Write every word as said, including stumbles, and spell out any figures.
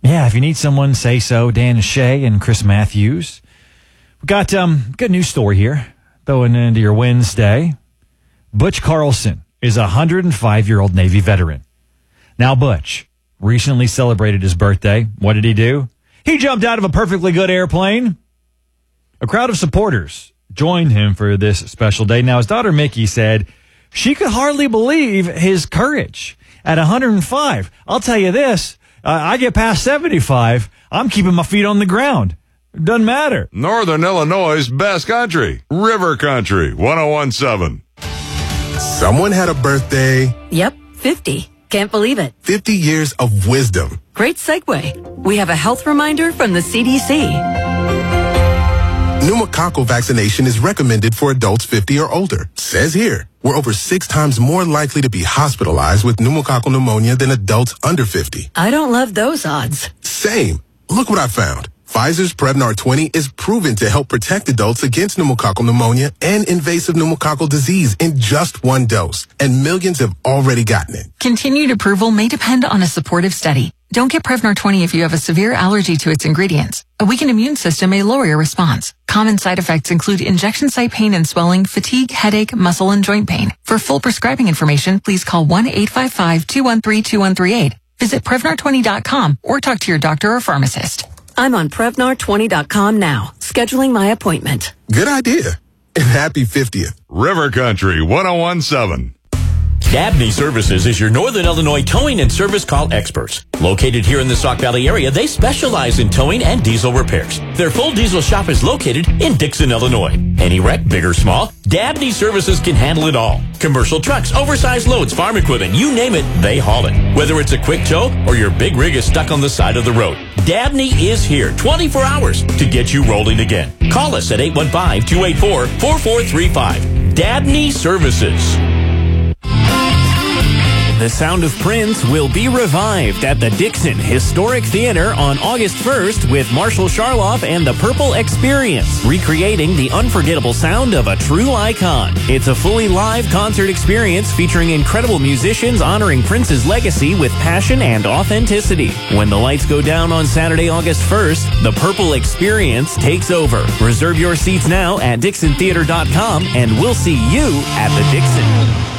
Yeah, if you need someone, say so. Dan Shea and Chris Matthews. We got um good news story here. Throwing into your Wednesday. Butch Carlson is a one hundred five-year-old Navy veteran. Now, Butch recently celebrated his birthday. What did he do? He jumped out of a perfectly good airplane. A crowd of supporters joined him for this special day. Now, his daughter Mickey said she could hardly believe his courage. At one hundred five, I'll tell you this, uh, I get past seventy-five, I'm keeping my feet on the ground. It doesn't matter. Northern Illinois' best country, River Country, one oh one point seven. Someone had a birthday. Yep, fifty. Can't believe it. fifty years of wisdom. Great segue. We have a health reminder from the C D C. Pneumococcal vaccination is recommended for adults fifty or older. Says here, we're over six times more likely to be hospitalized with pneumococcal pneumonia than adults under fifty. I don't love those odds. Same. Look what I found. Pfizer's Prevnar twenty is proven to help protect adults against pneumococcal pneumonia and invasive pneumococcal disease in just one dose. And millions have already gotten it. Continued approval may depend on a supportive study. Don't get Prevnar twenty if you have a severe allergy to its ingredients. A weakened immune system may lower your response. Common side effects include injection site pain and swelling, fatigue, headache, muscle, and joint pain. For full prescribing information, please call one eight five five, two one three, two one three eight. Visit Prevnar twenty dot com or talk to your doctor or pharmacist. I'm on Prevnar twenty dot com now, scheduling my appointment. Good idea. And happy fiftieth. River Country, one oh one point seven. Dabney Services is your Northern Illinois towing and service call experts. Located here in the Sauk Valley area, they specialize in towing and diesel repairs. Their full diesel shop is located in Dixon, Illinois. Any wreck, big or small, Dabney Services can handle it all. Commercial trucks, oversized loads, farm equipment, you name it, they haul it. Whether it's a quick tow or your big rig is stuck on the side of the road, Dabney is here twenty-four hours to get you rolling again. Call us at eight one five, two eight four, four four three five. Dabney Services. The Sound of Prince will be revived at the Dixon Historic Theater on August first with Marshall Charloff and the Purple Experience, recreating the unforgettable sound of a true icon. It's a fully live concert experience featuring incredible musicians honoring Prince's legacy with passion and authenticity. When the lights go down on Saturday, August first, the Purple Experience takes over. Reserve your seats now at Dixon Theater dot com and we'll see you at the Dixon.